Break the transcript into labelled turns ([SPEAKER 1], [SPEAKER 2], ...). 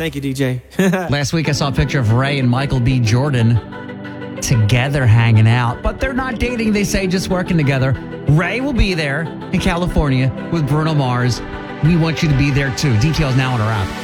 [SPEAKER 1] Thank you, DJ.
[SPEAKER 2] Last week I saw a picture of Ray and Michael B. Jordan together hanging out, but they're not dating, they say, just working together. Ray will be there in California with Bruno Mars. We want you to be there too. Details now on our app.